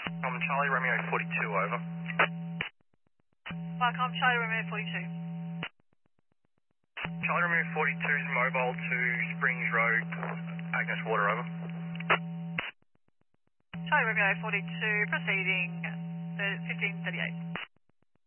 Charlie Romeo 42, over. Welcome, Charlie Romeo 42. Charlie Romeo 42 is mobile to Springs Road, Agnes Water, over. Charlie Romeo 42, proceeding 1538.